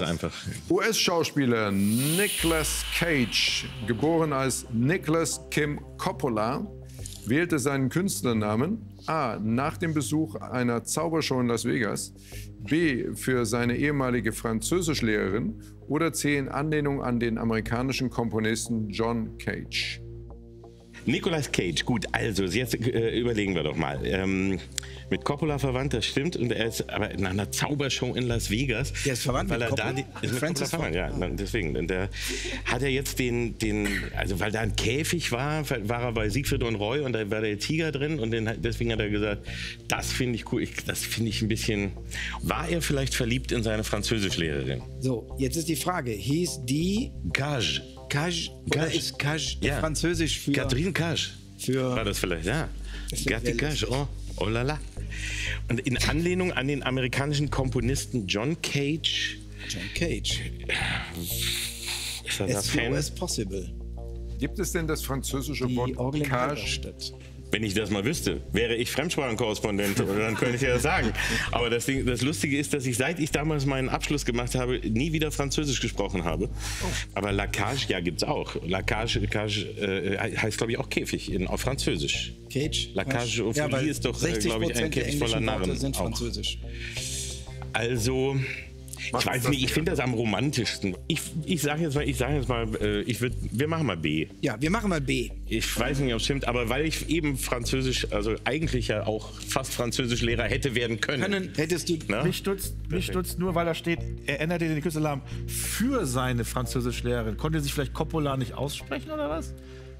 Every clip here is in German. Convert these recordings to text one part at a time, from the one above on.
Einfach. US-Schauspieler Nicolas Cage, geboren als Nicholas Kim Coppola, wählte seinen Künstlernamen A. nach dem Besuch einer Zaubershow in Las Vegas, B. für seine ehemalige Französischlehrerin oder C. in Anlehnung an den amerikanischen Komponisten John Cage. Nicolas Cage, gut, also jetzt überlegen wir doch mal. Mit Coppola verwandt, das stimmt, und er ist aber in einer Zaubershow in Las Vegas. Der ist verwandt mit Coppola? Ist mit Francis Ford verwandt, ja, deswegen. Und da hat er jetzt also weil da ein Käfig war er bei Siegfried und Roy und da war der Tiger drin und deswegen hat er gesagt, das finde ich cool, das finde ich ein bisschen... War er vielleicht verliebt in seine Französischlehrerin? So, jetzt ist die Frage, hieß die... Cage. Cage, oder ist Cage ja Französisch für... Catherine Cage. War das vielleicht, ja. Catherine Cage, oh la la. Und in Anlehnung an den amerikanischen Komponisten John Cage. John Cage. Ist er da Fan? As possible. Gibt es denn das französische Wort Cage? Wenn ich das mal wüsste, wäre ich Fremdsprachenkorrespondent, dann könnte ich ja das sagen. Aber das Lustige ist, dass ich, seit ich damals meinen Abschluss gemacht habe, nie wieder Französisch gesprochen habe. Oh. Aber La Cage, ja, gibt's auch. La Cage heißt, glaube ich, auch Käfig auf Französisch. Cage? La Cage aux Folies ist doch, glaube ich, ein Käfig voller Narren. Sind Französisch. Also... Ich weiß nicht, ich finde das am romantischsten. Ich sage jetzt mal, wir machen mal B. Ja, wir machen mal B. Ich weiß nicht, ob es stimmt, aber weil ich eben Französisch, also eigentlich ja auch fast Französischlehrer hätte werden können. Hättest du... Na? Mich stutzt nur, weil da steht, er änderte den Künstlernamen für seine Französischlehrerin. Konnte sich vielleicht Coppola nicht aussprechen oder was?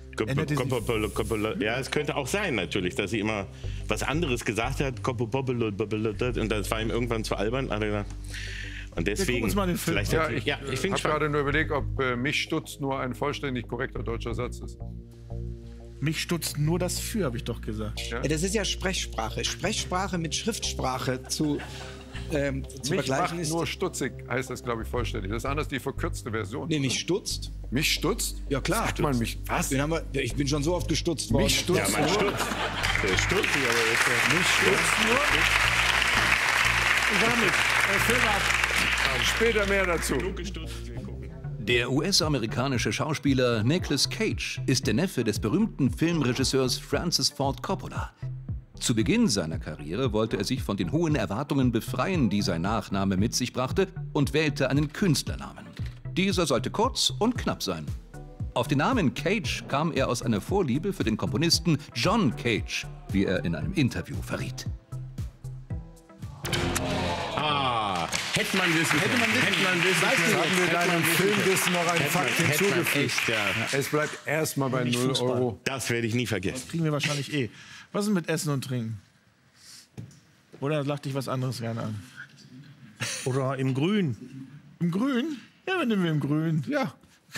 Ja, es könnte auch sein natürlich, dass sie immer was anderes gesagt hat. Und das war ihm irgendwann zu albern. Hat er gesagt, und deswegen, ich habe ich gerade nur überlegt, ob mich stutzt nur ein vollständig korrekter deutscher Satz ist. Mich stutzt nur das für, habe ich doch gesagt. Ja, das ist ja Sprechsprache. Sprechsprache mit Schriftsprache zu vergleichen ist... nur stutzig, heißt das, glaube ich, vollständig. Das ist anders die verkürzte Version. Nee, nicht stutzt. Mich stutzt? Ja, klar. Sagt man mich, was? Ich bin schon so oft gestutzt worden. Mich stutzt ja, man nur? Stutzt. Der stutzt, aber mich stutzt nur? Ich sag nicht. Film ab. Später mehr dazu. Der US-amerikanische Schauspieler Nicolas Cage ist der Neffe des berühmten Filmregisseurs Francis Ford Coppola. Zu Beginn seiner Karriere wollte er sich von den hohen Erwartungen befreien, die sein Nachname mit sich brachte, und wählte einen Künstlernamen. Dieser sollte kurz und knapp sein. Auf den Namen Cage kam er aus einer Vorliebe für den Komponisten John Cage, wie er in einem Interview verriet. Hätte man wissen können. Haben wir deinem Filmwissen noch einen Fakt hinzugefügt? Es bleibt erstmal bei 0 Euro. Das werde ich nie vergessen. Das kriegen wir wahrscheinlich eh. Was ist mit Essen und Trinken? Oder lacht dich was anderes gerne an? Oder im Grün. Im Grün? Ja, dann nehmen wir im Grün. Ja.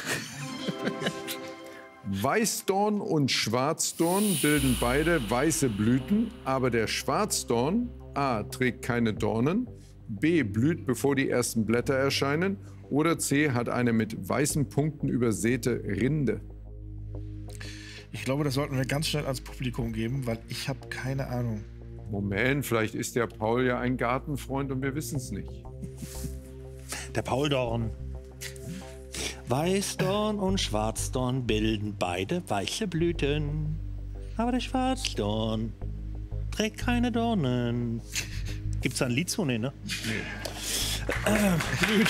Weißdorn und Schwarzdorn bilden beide weiße Blüten, aber der Schwarzdorn A. trägt keine Dornen, B. blüht, bevor die ersten Blätter erscheinen oder C. hat eine mit weißen Punkten übersäte Rinde. Ich glaube, das sollten wir ganz schnell ans Publikum geben, weil ich habe keine Ahnung. Moment, vielleicht ist der Paul ja ein Gartenfreund und wir wissen es nicht. Der Pauldorn. Weißdorn und Schwarzdorn bilden beide weiße Blüten. Aber der Schwarzdorn trägt keine Dornen. Gibt's da ein Lied zu? Nee, ne? Nee. Blüt.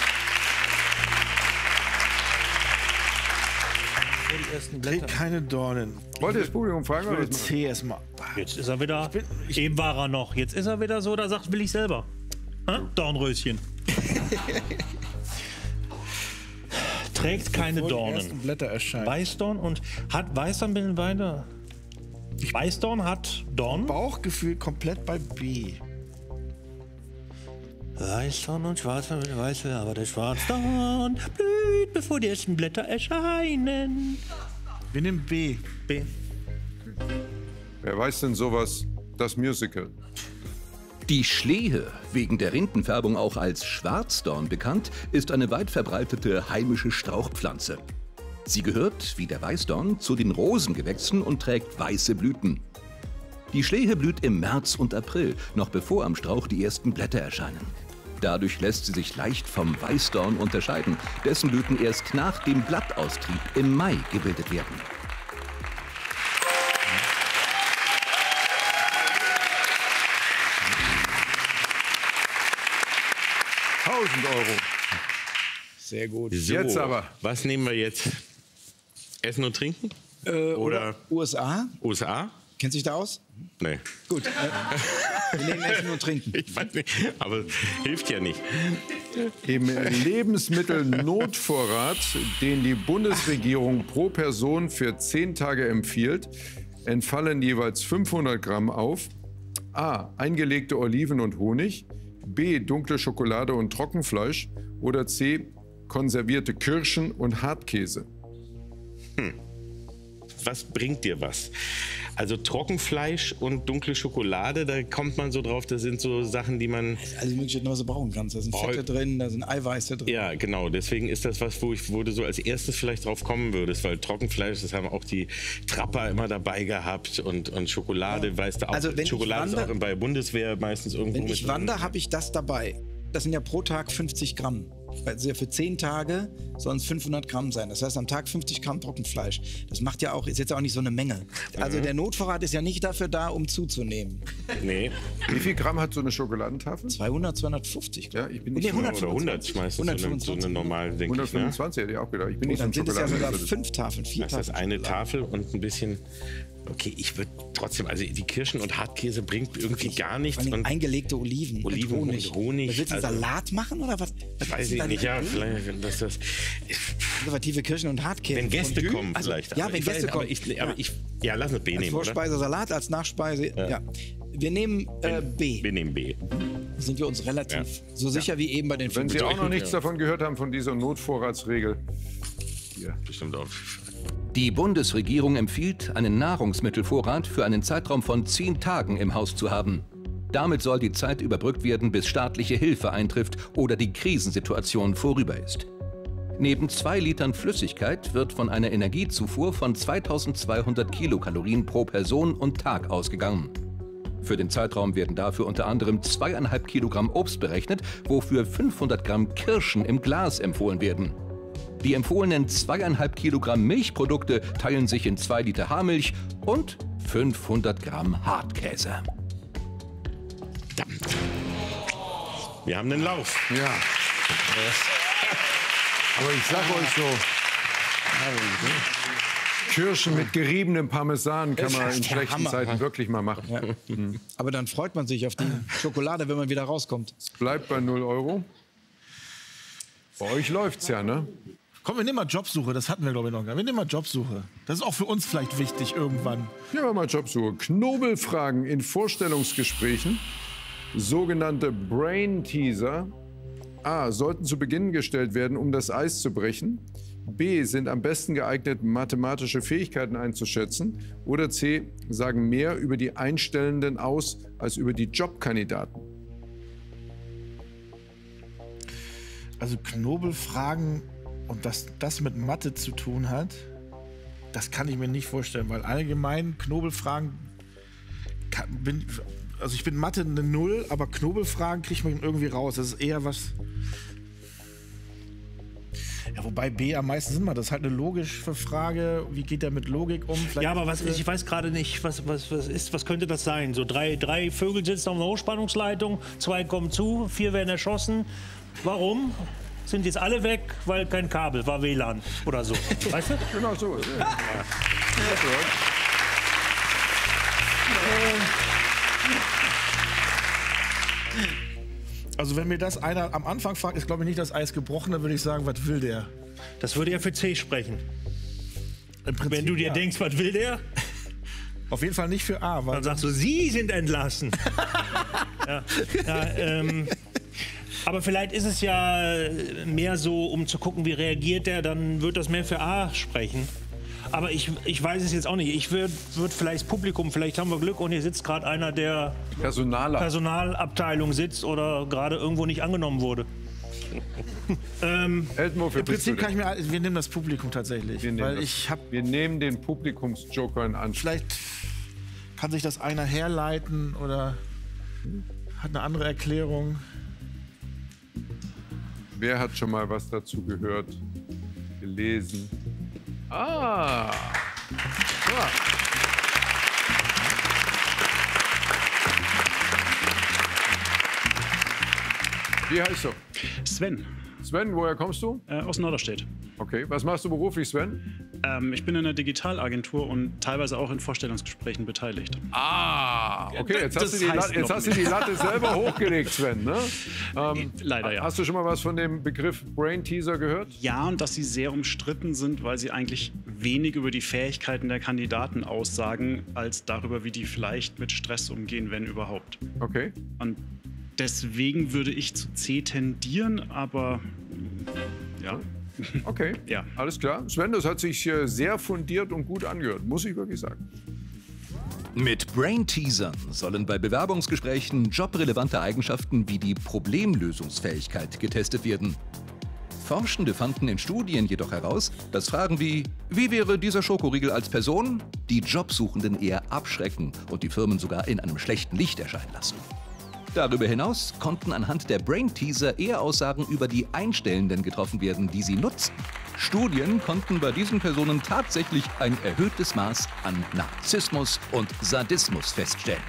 Trägt keine Dornen. Wollt ihr das Publikum fragen? Ich will C erstmal. Jetzt ist er wieder. Eben war er noch. Jetzt ist er wieder so, da sagt, will ich selber. Dornröschen. Trägt keine Dornen. Die ersten Blätter erscheinen. Weißdorn und hat Weißdorn bilden beide. Weißdorn hat Dorn. Bauchgefühl komplett bei B. Weißdorn und Schwarzdorn mit Weiße, aber der Schwarzdorn blüht, bevor die ersten Blätter erscheinen. Wir nehmen B. B. Wer weiß denn sowas? Das Musical. Die Schlehe, wegen der Rindenfärbung auch als Schwarzdorn bekannt, ist eine weit verbreitete heimische Strauchpflanze. Sie gehört, wie der Weißdorn, zu den Rosengewächsen und trägt weiße Blüten. Die Schlehe blüht im März und April, noch bevor am Strauch die ersten Blätter erscheinen. Dadurch lässt sie sich leicht vom Weißdorn unterscheiden, dessen Blüten erst nach dem Blattaustrieb im Mai gebildet werden. €1.000. Sehr gut. So, Jetzt aber. Was nehmen wir jetzt? Essen und Trinken? Oder USA? USA? Kennt sich da aus? Nee. Gut. Wir nehmen Essen und Trinken. Ich weiß nicht, aber hilft ja nicht. Im Lebensmittelnotvorrat, den die Bundesregierung pro Person für 10 Tage empfiehlt, entfallen jeweils 500 Gramm auf: A. Eingelegte Oliven und Honig, B. Dunkle Schokolade und Trockenfleisch oder C. Konservierte Kirschen und Hartkäse. Was bringt dir was? Also Trockenfleisch und dunkle Schokolade, da kommt man so drauf, das sind so Sachen, die man... Alles Mögliche, was du brauchen kannst. Da sind Fette drin, da sind Eiweiße drin. Ja, genau. Deswegen ist das was, wo du so als erstes vielleicht drauf kommen würdest, weil Trockenfleisch, das haben auch die Trapper immer dabei gehabt und Schokolade, ja. Weißt du auch. Also wenn Schokolade ich wandere, ist auch bei der Bundeswehr meistens irgendwo Wenn ich wandere, habe ich das dabei. Das sind ja pro Tag 50 Gramm. Also ja für 10 Tage sollen es 500 Gramm sein. Das heißt, am Tag 50 Gramm Trockenfleisch. Das macht ja auch, ist jetzt auch nicht so eine Menge. Also der Notvorrat ist ja nicht dafür da, um zuzunehmen. Nee. Wie viel Gramm hat so eine Schokoladentafel? 200, 250. Ja, ich bin Nee, nicht 125. Oder 100 meistens so eine normale, denke ich. Ne? 125 hätte ich auch gedacht. Ich bin nicht so Dann ein sind es ja sogar Schokoladen. 5 Tafeln, 4 Das ist Tafeln. eine Tafel und ein bisschen... Okay, ich würde trotzdem, also die Kirschen und Hartkäse bringt irgendwie gar nichts. Vor allem Und eingelegte Oliven Oliven mit Honig. und Honig, Willst du einen also- Salat machen oder was? weiß ich nicht, ja, vielleicht, das Konservative Kirschen und Hartkäse. wenn Gäste Fondue? kommen Also, vielleicht. Ja, aber wenn ich Gäste weiß, kommen. Ja, lass uns B Als nehmen, oder? Vorspeise Salat, als Nachspeise, ja. Wir nehmen B. Wir nehmen B. Sind wir uns relativ so sicher wie eben bei den Wenn Sie Fünf. auch noch nichts davon gehört haben, von dieser Notvorratsregel. Bestimmt auch. Die Bundesregierung empfiehlt, einen Nahrungsmittelvorrat für einen Zeitraum von 10 Tagen im Haus zu haben. Damit soll die Zeit überbrückt werden, bis staatliche Hilfe eintrifft oder die Krisensituation vorüber ist. Neben 2 Litern Flüssigkeit wird von einer Energiezufuhr von 2200 Kilokalorien pro Person und Tag ausgegangen. Für den Zeitraum werden dafür unter anderem 2,5 Kilogramm Obst berechnet, wofür 500 Gramm Kirschen im Glas empfohlen werden. Die empfohlenen 2,5 Kilogramm Milchprodukte teilen sich in 2 Liter Haarmilch und 500 Gramm Hartkäse. Wir haben den Lauf. Ja. Aber ich sag euch so, Kirschen mit geriebenem Parmesan kann man in schlechten Hammer. Zeiten wirklich mal machen. Aber dann freut man sich auf die Schokolade, wenn man wieder rauskommt. Bleibt bei 0 Euro. Bei euch läuft's ja, ne? Komm, wir nehmen mal Jobsuche. Das hatten wir, glaube ich, noch gar nicht. Wir nehmen mal Jobsuche. Das ist auch für uns vielleicht wichtig irgendwann. Nehmen wir mal Jobsuche. Knobelfragen in Vorstellungsgesprächen, sogenannte Brain Teaser. A. Sollten zu Beginn gestellt werden, um das Eis zu brechen. B. Sind am besten geeignet, mathematische Fähigkeiten einzuschätzen. Oder C. Sagen mehr über die Einstellenden aus, als über die Jobkandidaten. Also Knobelfragen und dass das mit Mathe zu tun hat, das kann ich mir nicht vorstellen, weil allgemein Knobelfragen also ich bin Mathe eine 0, aber Knobelfragen kriegt man irgendwie raus. Das ist eher was. Ja, wobei B am meisten Sinn macht. Das ist halt eine logische Frage. Wie geht der mit Logik um? Vielleicht Ja, aber ich weiß gerade nicht, was könnte das sein? So drei Vögel sitzen auf einer Hochspannungsleitung, 2 kommen zu, 4 werden erschossen. Warum? Sind jetzt alle weg, weil kein Kabel war, WLAN oder so. Weißt du? Genau so. Ja. Also wenn mir das einer am Anfang fragt, ist glaube ich nicht das Eis gebrochen, dann würde ich sagen, was will der? Das würde ja für C sprechen. Im Prinzip, Wenn du dir ja. denkst, was will der? Auf jeden Fall nicht für A, weil Dann sagst du, Sie sind entlassen. Aber vielleicht ist es ja mehr so, um zu gucken, wie reagiert der, dann wird das mehr für A sprechen. Aber ich weiß es jetzt auch nicht. Ich würde vielleicht das Publikum, vielleicht haben wir Glück und hier sitzt gerade einer, der Personaler. Personalabteilung sitzt oder gerade irgendwo nicht angenommen wurde. Elton, im Prinzip kann ich mir, wir nehmen das Publikum tatsächlich, wir nehmen den Publikumsjoker in Anspruch. vielleicht kann sich das einer herleiten oder hat eine andere Erklärung. Wer hat schon mal was dazu gehört, gelesen? Ah! Ja. Wie heißt du? Sven, Sven, woher kommst du? aus Norderstedt. Okay, was machst du beruflich, Sven? Ich bin in einer Digitalagentur und teilweise auch in Vorstellungsgesprächen beteiligt. Ah, okay, jetzt Das heißt hast du die Latte selber hochgelegt, Sven, ne? Leider ja. Hast du schon mal was von dem Begriff Brain Teaser gehört? Ja, und dass sie sehr umstritten sind, weil sie eigentlich wenig über die Fähigkeiten der Kandidaten aussagen, als darüber, wie die vielleicht mit Stress umgehen, wenn überhaupt. Okay. Und deswegen würde ich zu C tendieren, aber ja. Okay, Ja. alles klar. Sven, das hat sich sehr fundiert und gut angehört, muss ich wirklich sagen. Mit Brain-Teasern sollen bei Bewerbungsgesprächen jobrelevante Eigenschaften wie die Problemlösungsfähigkeit getestet werden. Forschende fanden in Studien jedoch heraus, dass Fragen wie „Wie wäre dieser Schokoriegel als Person?" die Jobsuchenden eher abschrecken und die Firmen sogar in einem schlechten Licht erscheinen lassen. Darüber hinaus konnten anhand der Brain-Teaser eher Aussagen über die Einstellenden getroffen werden, die sie nutzten. Studien konnten bei diesen Personen tatsächlich ein erhöhtes Maß an Narzissmus und Sadismus feststellen.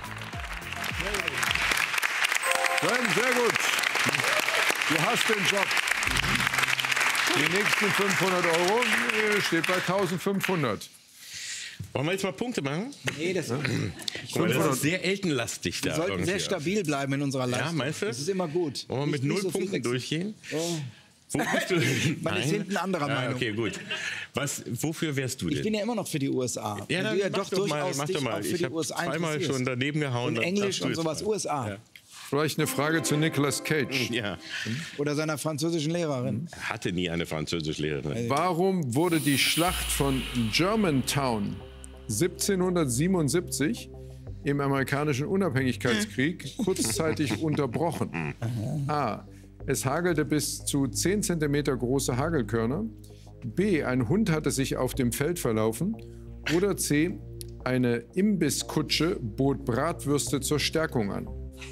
Sven, sehr gut. Du hast den Job. Die nächsten 500 Euro steht bei 1500. Wollen wir jetzt mal Punkte machen? Nee, das, Guck mal, das ist sehr eltenlastig da. wir sollten irgendwie. sehr stabil bleiben in unserer Leistung. Ja, meinst du? Das ist immer gut. Wollen wir mit Nicht 0 so viel Punkten wechseln. durchgehen? Oh. Wo bist du? Man ist hinten anderer Meinung. Okay, gut. Wofür wärst du denn? Ich bin ja immer noch für die USA. ja, Und dann du ja mach doch doch mal, durchaus mach dich doch mal. auch für Ich die habe USA zweimal interessierst. schon daneben gehauen. Und dann Englisch darfst du und jetzt sowas, mal. USA. Ja. Vielleicht eine Frage zu Nicolas Cage. Ja, Oder seiner französischen Lehrerin. hatte nie eine Französischlehrerin. Warum wurde die Schlacht von Germantown 1777 im amerikanischen Unabhängigkeitskrieg kurzzeitig unterbrochen? A. Es hagelte bis zu 10 cm große Hagelkörner. B. Ein Hund hatte sich auf dem Feld verlaufen. Oder C. Eine Imbisskutsche bot Bratwürste zur Stärkung an.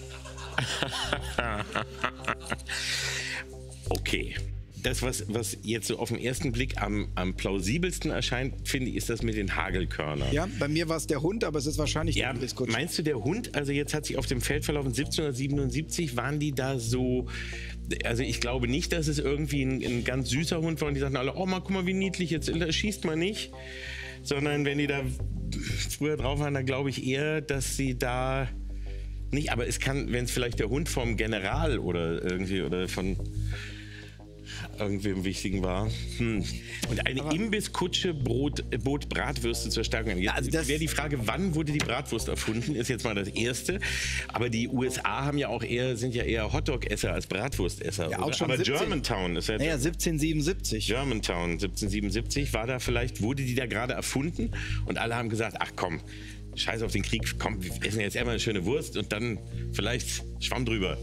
Okay. Das, was jetzt so auf den ersten Blick am plausibelsten erscheint, finde ich, ist das mit den Hagelkörnern. Ja, bei mir war es der Hund, aber es ist wahrscheinlich Ja, der Imbisskutsche. meinst du, der Hund, also jetzt hat sich auf dem Feld verlaufen, 1777, waren die da so, also ich glaube nicht, dass es irgendwie ein ganz süßer Hund war und die sagten alle, oh mal, guck mal, wie niedlich, jetzt schießt man nicht, sondern wenn die da früher drauf waren, dann glaube ich eher, dass sie da nicht, aber es kann, wenn es vielleicht der Hund vom General oder irgendwie oder von irgendwem Wichtigen war. Und eine Imbisskutsche bot Bratwürste zur Stärkung. Jetzt also das wäre die Frage, wann wurde die Bratwurst erfunden, ist jetzt mal das Erste. Aber die USA haben ja auch sind ja eher Hotdog-Esser als Bratwurstesser. Ja, auch oder? schon Aber 17. Germantown ist ja... Naja, 1777. Germantown 1777 war da vielleicht, wurde die da gerade erfunden und alle haben gesagt, ach komm, scheiß auf den Krieg, komm, wir essen jetzt einmal eine schöne Wurst und dann vielleicht Schwamm drüber.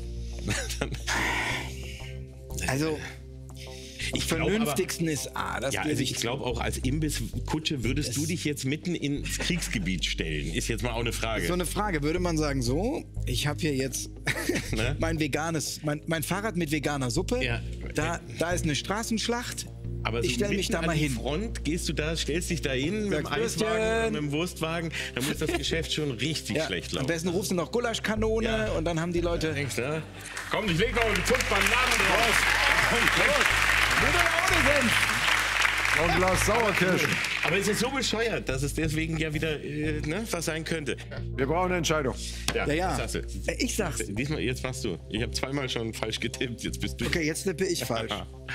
Also, Ich am glaub vernünftigsten ist A. Das Ja, gebe also ich zu. glaube auch als Imbisskutsche würdest du dich jetzt mitten ins Kriegsgebiet stellen. Ist jetzt mal auch eine Frage. So eine Frage, würde man sagen, so, ich habe hier jetzt Ne? mein Fahrrad mit veganer Suppe, Ja. da ist eine Straßenschlacht, Aber ich stelle mich da mal hin. Front gehst du da, stellst dich da hin mit dem Sagst, Eiswagen oder Würstchen. mit dem Wurstwagen, dann muss das Geschäft schon richtig Ja, schlecht am laufen. besten rufst du noch Gulaschkanone Ja. und dann haben die Leute... Denkst du, ne? Komm, ich leg noch einen Pfund Bananen drauf. Noch ein Glas Sauerkirschen. Aber es ist so bescheuert, dass es deswegen ja wieder was sein könnte. Wir brauchen eine Entscheidung. Ja. Was sagst du? Ich sag's. Diesmal, jetzt machst du. Ich habe zweimal schon falsch getippt, jetzt bist du. Okay, jetzt tippe ich falsch.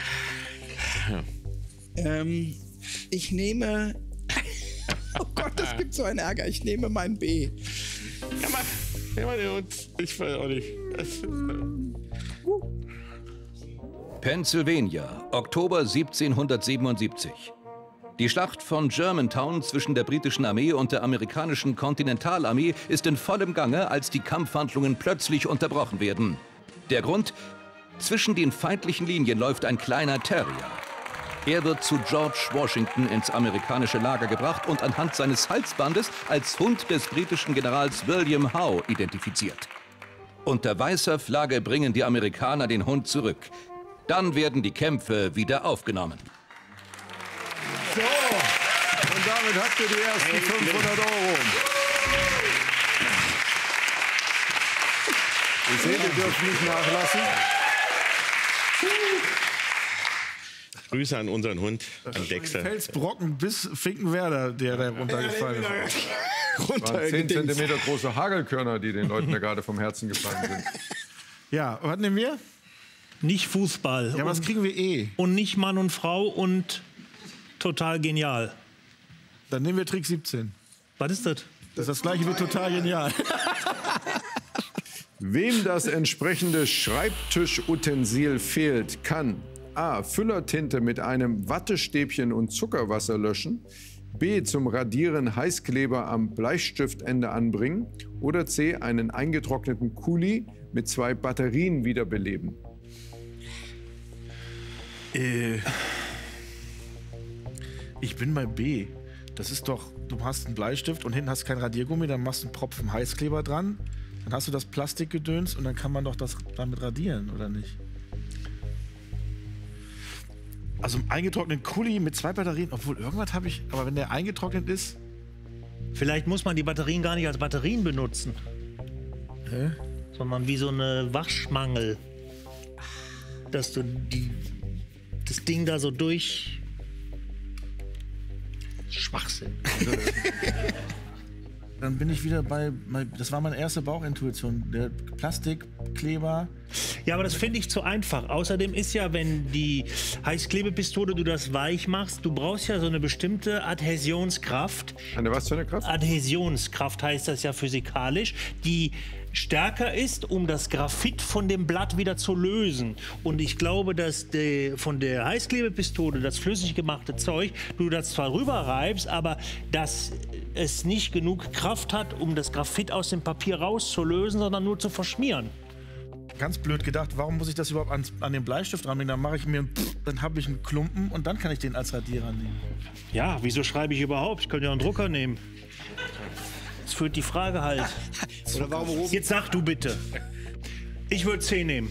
Ich nehme... Oh Gott, das gibt so einen Ärger. Ich nehme mein B. Ja, mal, der Hund. Ich weiß auch nicht. Pennsylvania, Oktober 1777. Die Schlacht von Germantown zwischen der britischen Armee und der amerikanischen Kontinentalarmee ist in vollem Gange, als die Kampfhandlungen plötzlich unterbrochen werden. Der Grund? Zwischen den feindlichen Linien läuft ein kleiner Terrier. Er wird zu George Washington ins amerikanische Lager gebracht und anhand seines Halsbandes als Hund des britischen Generals William Howe identifiziert. Unter weißer Flagge bringen die Amerikaner den Hund zurück. Dann werden die Kämpfe wieder aufgenommen. So, und damit habt ihr die ersten 500 €. Ihr seht, ihr dürft nicht nachlassen. Grüße an unseren Hund, an Dexter. Felsbrocken bis Finkenwerder, der da runtergefallen ist. Das waren 10 Zentimeter große Hagelkörner, die den Leuten da gerade vom Herzen gefallen sind. Ja, was nehmen wir? Nicht Fußball. Ja, was kriegen wir eh? Und nicht Mann und Frau und total genial. Dann nehmen wir Trick 17. Was ist das? Das ist das gleiche wie total genial. Wem das entsprechende Schreibtischutensil fehlt, kann A. Füllertinte mit einem Wattestäbchen und Zuckerwasser löschen, B. zum Radieren Heißkleber am Bleistiftende anbringen oder C. einen eingetrockneten Kuli mit 2 Batterien wiederbeleben. Ich bin bei B. Das ist doch, du hast einen Bleistift und hinten hast kein Radiergummi, dann machst du einen Propfen Heißkleber dran, dann hast du das Plastikgedöns und dann kann man doch das damit radieren, oder nicht? Also einen eingetrockneten Kuli mit 2 Batterien, obwohl irgendwas habe ich, aber wenn der eingetrocknet ist... Vielleicht muss man die Batterien gar nicht als Batterien benutzen. Hä? Sondern wie so eine Waschmangel. Dass du das Ding da so durch... Schwachsinn. Dann bin ich wieder bei, das war meine erste Bauchintuition, der Plastikkleber. Ja, aber das finde ich zu einfach. Außerdem ist ja, wenn die Heißklebepistole du das weich machst, du brauchst ja so eine bestimmte Adhäsionskraft. Eine was für eine Kraft? Adhäsionskraft heißt das ja physikalisch, die stärker ist, um das Graphit von dem Blatt wieder zu lösen. Und ich glaube, dass von der Heißklebepistole das flüssig gemachte Zeug, du das zwar rüberreibst, aber dass es nicht genug Kraft hat, um das Graphit aus dem Papier rauszulösen, sondern nur zu verschmieren. Ganz blöd gedacht, warum muss ich das überhaupt an den Bleistift ranbringen? Dann mache ich mir dann habe ich einen Klumpen und dann kann ich den als Radierer nehmen. Ja, wieso schreibe ich überhaupt? Ich könnte ja einen Drucker nehmen. Das führt die Frage halt. Oder warum Jetzt sag du bitte. Ich würde C nehmen.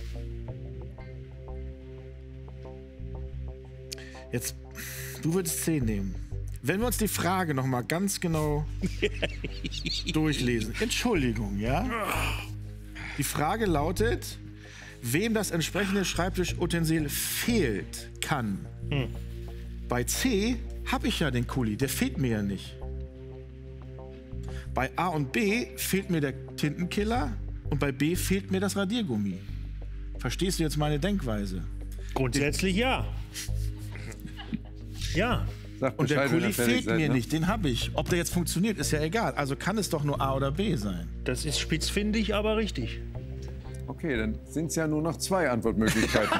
Jetzt, du würdest C nehmen. Wenn wir uns die Frage noch mal ganz genau durchlesen. Entschuldigung, ja? Die Frage lautet, wem das entsprechende Schreibtischutensil fehlt, kann. Bei C habe ich ja den Kuli, der fehlt mir ja nicht. Bei A und B fehlt mir der Tintenkiller und bei B fehlt mir das Radiergummi. Verstehst du jetzt meine Denkweise? Grundsätzlich ja. Ja. Und der Kuli fehlt mir nicht, den habe ich. Ob der jetzt funktioniert, ist ja egal. Also kann es doch nur A oder B sein. Das ist spitzfindig, aber richtig. Okay, dann sind es ja nur noch 2 Antwortmöglichkeiten.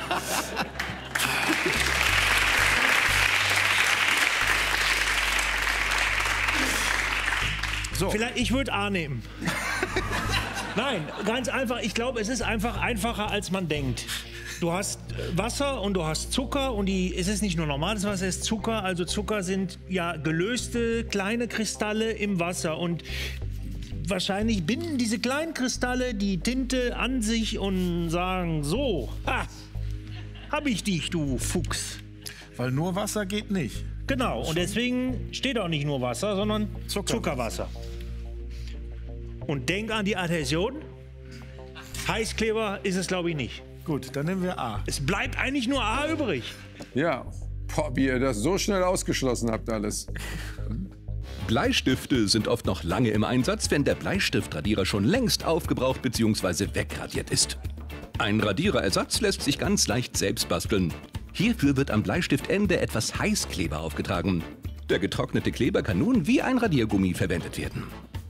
So. Vielleicht, ich würde A nehmen. Nein, ganz einfach. Ich glaube, es ist einfach einfacher, als man denkt. Du hast Wasser und du hast Zucker und es ist nicht nur normales Wasser, es ist Zucker. Also Zucker sind ja gelöste kleine Kristalle im Wasser und wahrscheinlich binden diese kleinen Kristalle die Tinte an sich und sagen so, hab ich dich, du Fuchs. Weil nur Wasser geht nicht. Genau, und deswegen steht auch nicht nur Wasser, sondern Zuckerwasser. Und denk an die Adhäsion. Heißkleber ist es, glaube ich, nicht. Gut, dann nehmen wir A. Es bleibt eigentlich nur A übrig. Ja, boah, wie ihr das so schnell ausgeschlossen habt alles. Bleistifte sind oft noch lange im Einsatz, wenn der Bleistiftradierer schon längst aufgebraucht bzw. wegradiert ist. Ein Radiererersatz lässt sich ganz leicht selbst basteln. Hierfür wird am Bleistiftende etwas Heißkleber aufgetragen. Der getrocknete Kleber kann nun wie ein Radiergummi verwendet werden.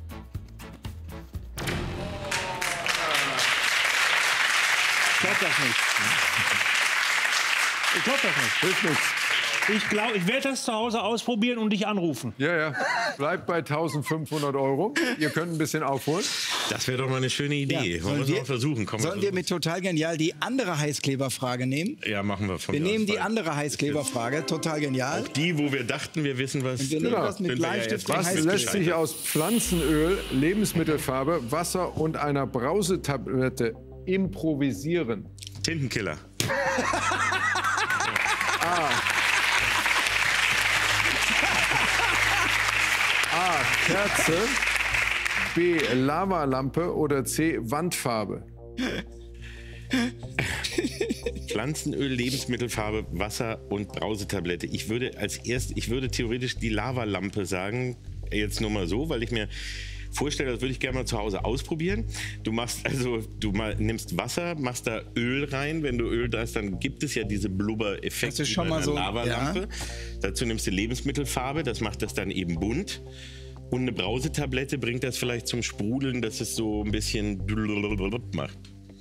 Ich glaube das nicht. Ich glaube das nicht. Hilft nichts. Ich werde das zu Hause ausprobieren und dich anrufen. Ja, ja. Bleibt bei 1.500 €. Ihr könnt ein bisschen aufholen. Das wäre doch mal eine schöne Idee. Wollen wir es mal versuchen? Komm, Sollen wir mit Total Genial die andere Heißkleberfrage nehmen? Ja, machen wir von Wir mir nehmen aus, die weil andere Heißkleberfrage, Total Genial. Die, wo wir dachten, wir wissen, was. Und wir nehmen das mit Sind wir ja Bleistift jetzt und Was Heißkleber. lässt sich aus Pflanzenöl, Lebensmittelfarbe, Wasser und einer Brausetablette improvisieren? Tintenkiller. A. Kerze. B. Lavalampe oder C. Wandfarbe. Pflanzenöl, Lebensmittelfarbe, Wasser und Brausetablette. Ich würde theoretisch die Lavalampe sagen. Jetzt nur mal so, weil ich mir vorstelle, das würde ich gerne mal zu Hause ausprobieren. Du nimmst Wasser, machst da Öl rein. Wenn du Öl da hast, dann gibt es ja diese Blubber-Effekte Das ist schon bei mal einer so, Lavalampe. ja. Dazu nimmst du Lebensmittelfarbe, das macht das dann eben bunt. Und eine Brausetablette bringt das vielleicht zum Sprudeln, dass es so ein bisschen macht.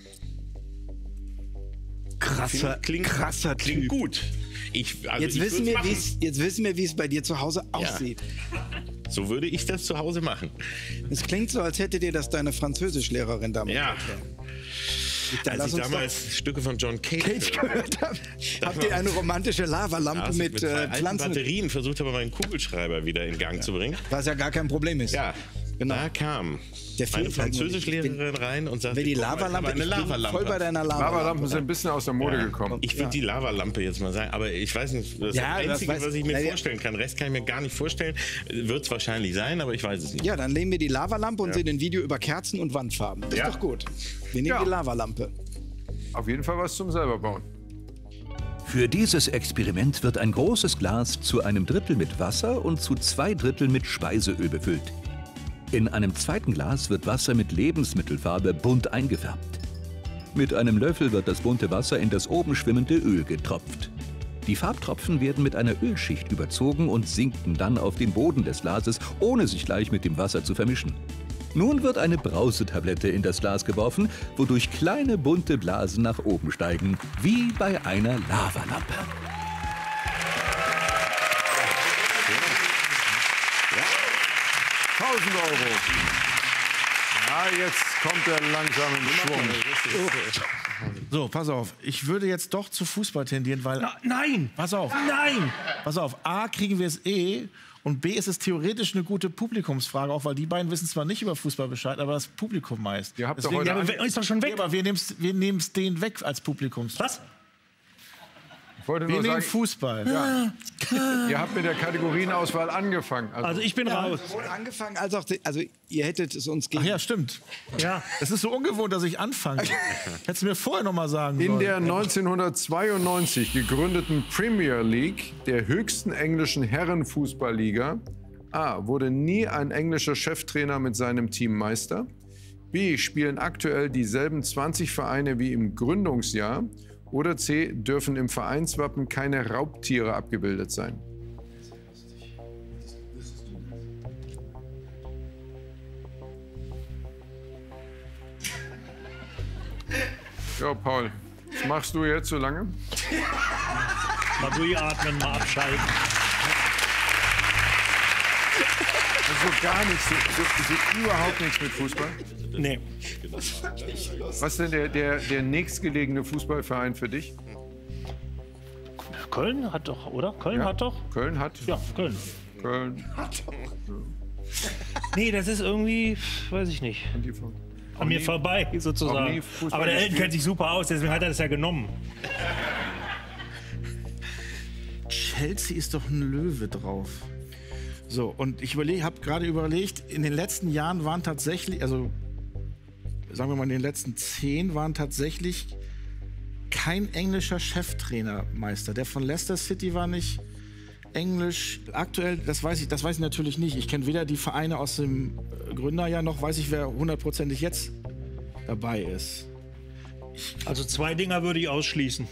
Krasser Klingt Typ. gut. Jetzt wissen wir, wie es bei dir zu Hause aussieht. So würde ich das zu Hause machen. Es klingt so, als hätte dir das deine Französischlehrerin damals Ja. erklärt. Als ich damals Stücke von John Cage gehört habe. Habt ihr eine romantische Lavalampe mit zwei alten Pflanzen? Batterien versucht habe, meinen Kugelschreiber wieder in Gang zu bringen. Was ja gar kein Problem ist. Ja, Genau. da kam Der meine fehlt halt nur. Französischlehrerin rein und sagte, Wenn die guck mal, ich habe Lavalampe, eine ich bin Lavalampe. voll bei deiner Lavalampe. Lavalampen sind ein bisschen aus der Mode gekommen. Ich würde die Lavalampe jetzt mal sagen, aber ich weiß nicht, das ist Ja, das das Einzige, weiß- was ich mir ja. vorstellen kann. Rest kann ich mir gar nicht vorstellen. Wird es wahrscheinlich sein, aber ich weiß es nicht. Ja, dann nehmen wir die Lavalampe und sehen ein Video über Kerzen und Wandfarben. Das ist Ja. doch gut. Wir nehmen Ja. die Lavalampe. Auf jeden Fall was zum selber bauen. Für dieses Experiment wird ein großes Glas zu einem Drittel mit Wasser und zu 2/3 mit Speiseöl befüllt. In einem zweiten Glas wird Wasser mit Lebensmittelfarbe bunt eingefärbt. Mit einem Löffel wird das bunte Wasser in das oben schwimmende Öl getropft. Die Farbtropfen werden mit einer Ölschicht überzogen und sinken dann auf den Boden des Glases, ohne sich gleich mit dem Wasser zu vermischen. Nun wird eine Brausetablette in das Glas geworfen, wodurch kleine bunte Blasen nach oben steigen, wie bei einer Lavalampe. €1000. Ja, jetzt kommt er langsam in Schwung. So, pass auf. Ich würde jetzt doch zu Fußball tendieren, weil... Nein! Pass auf. Nein! Pass auf. A, kriegen wir es eh. Und B, ist es theoretisch eine gute Publikumsfrage, auch weil die beiden wissen zwar nicht über Fußball Bescheid, aber das Publikum meist. Ihr habt doch Deswegen, heute Aber ist doch schon weg. aber wir nehmen es denen weg als Publikumsfrage. Was? Ich wollte Wir nur nehmen sagen, Fußball. ihr habt mit der Kategorienauswahl angefangen. Also ich bin raus. Sowohl angefangen als auch, also ihr hättet es uns Ach gegen. ja, stimmt. Ja. Es ist so ungewohnt, dass ich anfange. Hättest du mir vorher noch mal sagen In sollen. der 1992 gegründeten Premier League, der höchsten englischen Herrenfußballliga, A. wurde nie ein englischer Cheftrainer mit seinem Team Meister. B. spielen aktuell dieselben 20 Vereine wie im Gründungsjahr. Oder C. dürfen im Vereinswappen keine Raubtiere abgebildet sein. Ja, Paul, was machst du jetzt so lange? Mal durchatmen, mal abschalten. Also gar nichts, so überhaupt nichts mit Fußball. Nee. Was ist denn der nächstgelegene Fußballverein für dich? Köln hat doch, oder? Köln Ja. hat doch? Köln hat. Ja, Köln. Köln. Nee, das ist irgendwie, weiß ich nicht, an mir vorbei auch sozusagen. nie Fußball Aber der Elton gespielt? kennt sich super aus, deswegen hat er das ja genommen. Chelsea ist doch ein Löwe drauf. So, und ich habe gerade überlegt, in den letzten Jahren waren tatsächlich, also sagen wir mal in den letzten 10 waren tatsächlich kein englischer Cheftrainermeister. Der von Leicester City war nicht englisch. Aktuell, das weiß ich natürlich nicht. Ich kenne weder die Vereine aus dem Gründerjahr, noch weiß ich, wer hundertprozentig jetzt dabei ist. Also 2 Dinger würde ich ausschließen.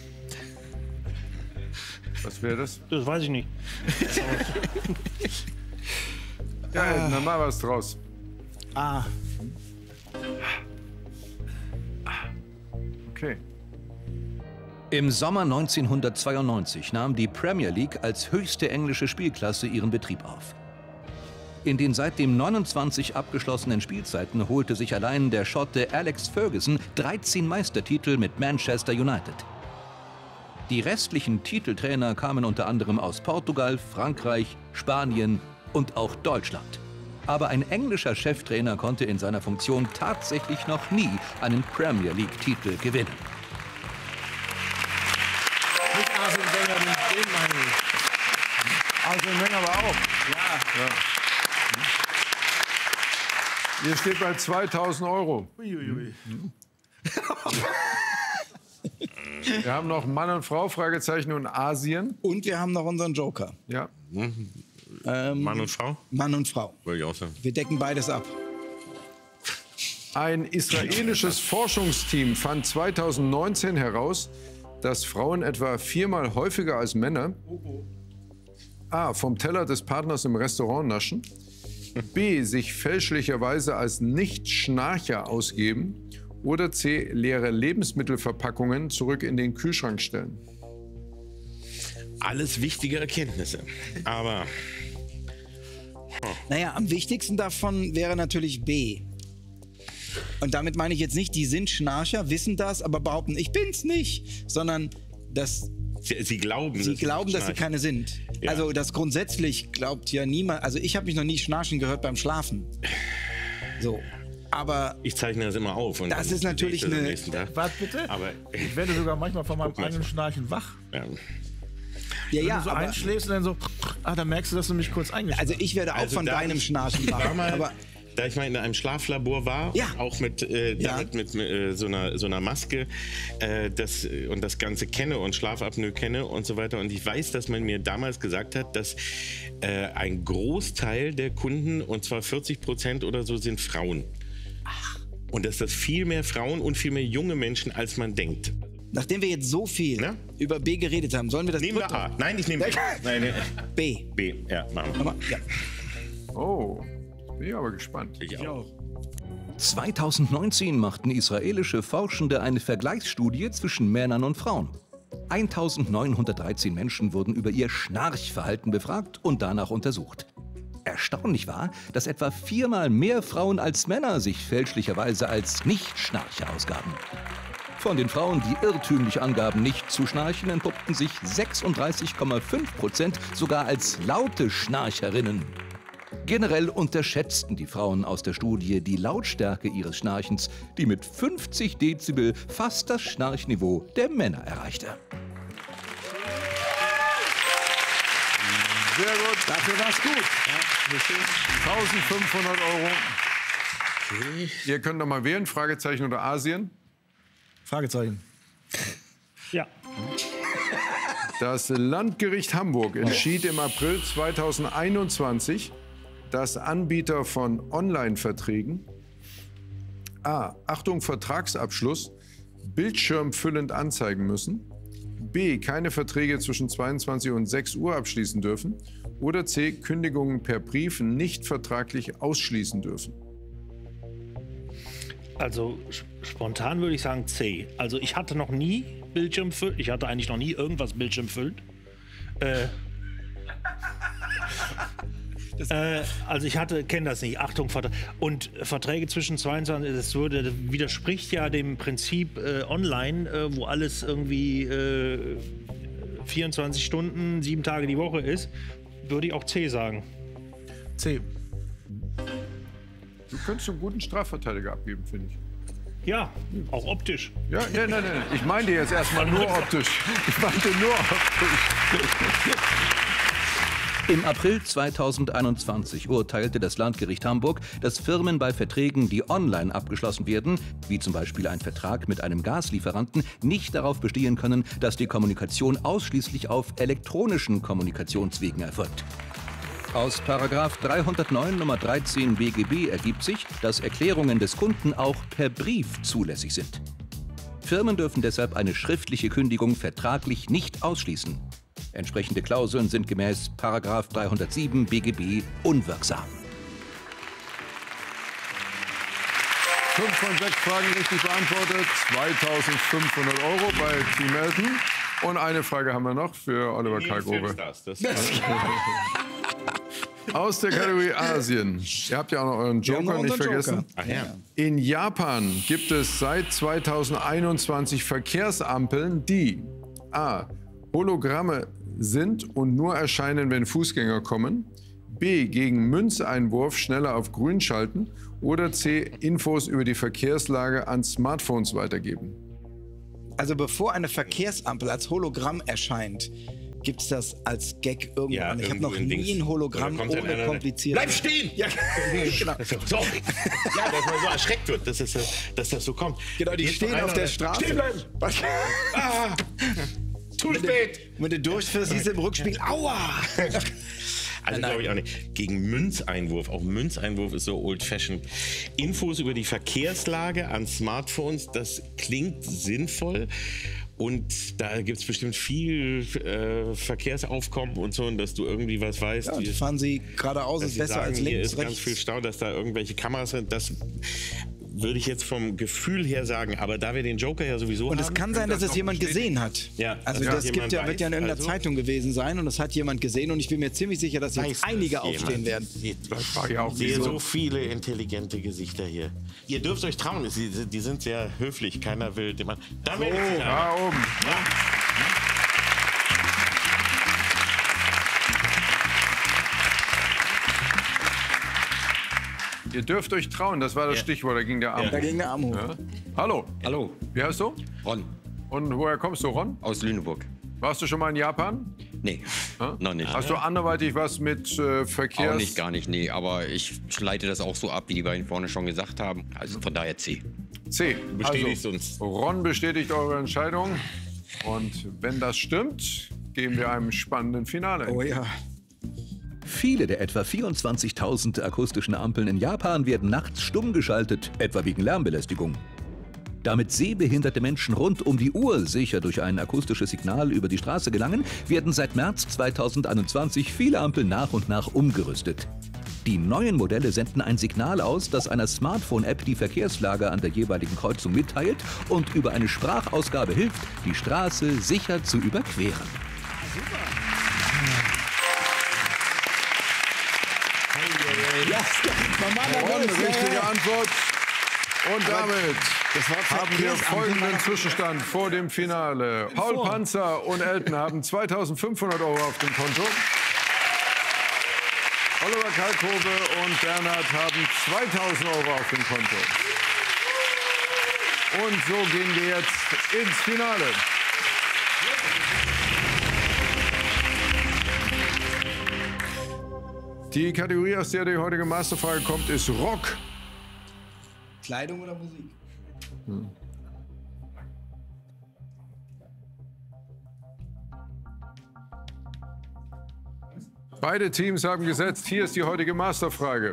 Was wäre das? Das weiß ich nicht. Ja, dann mal was draus. Ah, Okay. Im Sommer 1992 nahm die Premier League als höchste englische Spielklasse ihren Betrieb auf. In den seitdem 29 abgeschlossenen Spielzeiten holte sich allein der Schotte Alex Ferguson 13 Meistertitel mit Manchester United. Die restlichen Titeltrainer kamen unter anderem aus Portugal, Frankreich, Spanien und auch Deutschland. Aber ein englischer Cheftrainer konnte in seiner Funktion tatsächlich noch nie einen Premier League-Titel gewinnen. Ihr steht bei 2.000 Euro. Uiuiui. Wir haben noch Mann und Frau, Fragezeichen und Asien. Und wir haben noch unseren Joker. Ja. Mann und Frau? Mann und Frau. Würde ich auch sagen. Wir decken beides ab. Ein israelisches Forschungsteam fand 2019 heraus, dass Frauen etwa 4-mal häufiger als Männer A. vom Teller des Partners im Restaurant naschen, B. sich fälschlicherweise als Nicht-Schnarcher ausgeben oder C. leere Lebensmittelverpackungen zurück in den Kühlschrank stellen. Alles wichtige Erkenntnisse. Aber Naja, am wichtigsten davon wäre natürlich B. Und damit meine ich jetzt nicht, die sind Schnarcher, wissen das, aber behaupten, ich bin's nicht, sondern dass sie glauben, sie glauben, dass sie keine sind. Ja. Also das grundsätzlich glaubt ja niemand, also ich habe mich noch nie schnarchen gehört beim Schlafen. So, aber ich zeichne das immer auf. Und das dann ist natürlich sehe ich das am eine- nächsten Tag. Warte bitte. Aber Ich werde sogar manchmal von meinem mal. eigenen Schnarchen wach. ja. ja, Wenn ja, du so aber, einschläfst und dann so, dann merkst du, dass du mich kurz eingeschlafen also ich werde auch Also von da deinem ich- Schnarchen Ich war wach. mal, Aber da ich mal in einem Schlaflabor war, Ja. auch mit, Ja. mit so einer Maske und das Ganze kenne und Schlafapnoe kenne und so weiter. Und ich weiß, dass man mir damals gesagt hat, dass ein Großteil der Kunden, und zwar 40% oder so, sind Frauen. Und dass das viel mehr Frauen und viel mehr junge Menschen, als man denkt. nachdem wir jetzt so viel Ne? über B geredet haben, sollen wir das Nehmen wir A. Nein, ich nehme B. Nein, nee. B. B. Ja, machen wir. Aber, ja. Oh, bin ich aber gespannt. Ich auch. 2019 machten israelische Forschende eine Vergleichsstudie zwischen Männern und Frauen. 1913 Menschen wurden über ihr Schnarchverhalten befragt und danach untersucht. Erstaunlich war, dass etwa 4-mal mehr Frauen als Männer sich fälschlicherweise als Nicht-Schnarcher ausgaben. Von den Frauen, die irrtümlich angaben, nicht zu schnarchen, entpuppten sich 36,5% sogar als laute Schnarcherinnen. Generell unterschätzten die Frauen aus der Studie die Lautstärke ihres Schnarchens, die mit 50 Dezibel fast das Schnarchniveau der Männer erreichte. Sehr gut. Dafür war's gut. 1.500 Euro. Ihr könnt noch mal wählen, Fragezeichen oder Asien. Fragezeichen. Ja. Das Landgericht Hamburg entschied im April 2021, dass Anbieter von Online-Verträgen A. Achtung, Vertragsabschluss bildschirmfüllend anzeigen müssen, B. keine Verträge zwischen 22 und 6 Uhr abschließen dürfen oder C. Kündigungen per Brief nicht vertraglich ausschließen dürfen. Also spontan würde ich sagen C. Also ich hatte noch nie Bildschirmfüllend. Ich hatte eigentlich noch nie irgendwas bildschirmfüllend. Also ich kenne das nicht. Achtung, und Verträge zwischen 22, das widerspricht ja dem Prinzip online, wo alles irgendwie 24 Stunden, 7 Tage die Woche ist. Würde ich auch C sagen. C. Du könntest einen guten Strafverteidiger abgeben, finde ich. Ja, auch optisch. Ja, nein. Ich meinte jetzt erstmal nur optisch. Ich meinte nur optisch. Im April 2021 urteilte das Landgericht Hamburg, dass Firmen bei Verträgen, die online abgeschlossen werden, wie zum Beispiel ein Vertrag mit einem Gaslieferanten, nicht darauf bestehen können, dass die Kommunikation ausschließlich auf elektronischen Kommunikationswegen erfolgt. Aus § 309 Nummer 13 BGB ergibt sich, dass Erklärungen des Kunden auch per Brief zulässig sind. Firmen dürfen deshalb eine schriftliche Kündigung vertraglich nicht ausschließen. Entsprechende Klauseln sind gemäß § 307 BGB unwirksam. 5 von 6 Fragen richtig beantwortet. 2.500 Euro bei Team Elton. Und eine Frage haben wir noch für Oliver Kalkofe. Aus der Kategorie Asien. Ihr habt ja auch noch euren Wir haben noch Joker nicht unseren vergessen. Joker. Ach ja. In Japan gibt es seit 2021 Verkehrsampeln, die A. Hologramme sind und nur erscheinen, wenn Fußgänger kommen, B. gegen Münzeinwurf schneller auf grün schalten oder C. Infos über die Verkehrslage an Smartphones weitergeben. Also bevor eine Verkehrsampel als Hologramm erscheint, gibt es das als Gag irgendwo. Ja, Ich habe irgendwo noch in nie Dings. ein Hologramm Oder kommt dann ohne einer, kompliziert. Bleib stehen! Ja, genau. So. Ja, dass man so erschreckt wird, dass das so kommt. Genau, die Jetzt stehen noch auf einer, der Straße. Stehen bleiben! Ah, zu spät! Wenn du durchfährst, siehst du im Rückspiegel, aua! Also glaube ich auch nicht. Gegen Münzeinwurf, auch Münzeinwurf ist so old-fashioned. Infos über die Verkehrslage an Smartphones, das klingt sinnvoll. Und da gibt es bestimmt viel Verkehrsaufkommen und so, und dass du irgendwie was weißt. Ja, fahren sie geradeaus, ist besser als links, hier ist rechts. ganz viel Stau, dass da irgendwelche Kameras sind. Das würde ich jetzt vom Gefühl her sagen. Aber da wir den Joker ja sowieso Und haben... es kann sein, dass es jemand gesehen hat. Ja, also dass das jemand wird ja in irgendeiner weiß, Zeitung gewesen sein und das hat jemand gesehen und ich bin mir ziemlich sicher, dass jetzt einige aufstehen werden. Das war ja auch ich sehe so. so viele intelligente Gesichter hier. Ihr dürft euch trauen, die sind sehr höflich, keiner will... Da meldet sich einer. Da oben. Ihr dürft euch trauen, das war das Stichwort, da ging der Arm. Da ging der Arm hoch. Ja. Hallo, Hallo, wie heißt du? Ron Und woher kommst du, Ron? aus Lüneburg. Warst du schon mal in Japan? Nee, noch nicht. Hast du anderweitig was mit Verkehrs... Auch nicht, gar nicht, nee. Aber ich leite das auch so ab, wie die beiden vorne schon gesagt haben. Also von daher C. C. Bestätigst uns. Ron bestätigt eure Entscheidung. Und wenn das stimmt, gehen wir einem spannenden Finale. Oh ja. Viele der etwa 24.000 akustischen Ampeln in Japan werden nachts stumm geschaltet, etwa wegen Lärmbelästigung. Damit sehbehinderte Menschen rund um die Uhr sicher durch ein akustisches Signal über die Straße gelangen, werden seit März 2021 viele Ampeln nach und nach umgerüstet. Die neuen Modelle senden ein Signal aus, das einer Smartphone-App die Verkehrslage an der jeweiligen Kreuzung mitteilt und über eine Sprachausgabe hilft, die Straße sicher zu überqueren. Ron, richtige Antwort. Und damit haben wir folgenden Zwischenstand vor dem Finale. Paul Panzer und Elton haben 2.500 € auf dem Konto. Oliver Kalkofe und Bernhard haben 2.000 € auf dem Konto. Und so gehen wir jetzt ins Finale. Die Kategorie, aus der die heutige Masterfrage kommt, ist Rock. Kleidung oder Musik? Beide Teams haben gesetzt. Hier ist die heutige Masterfrage.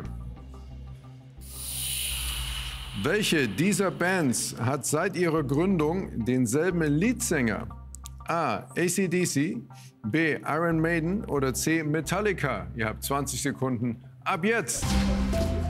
Welche dieser Bands hat seit ihrer Gründung denselben Leadsänger? A. AC/DC, B. Iron Maiden oder C. Metallica? Ihr habt 20 Sekunden ab jetzt.